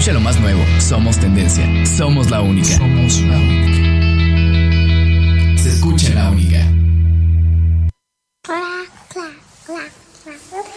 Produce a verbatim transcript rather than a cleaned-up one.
Escucha lo más nuevo. Somos tendencia. Somos la única. Somos la única. Se escucha La Única. Clac, clac, clac, clac.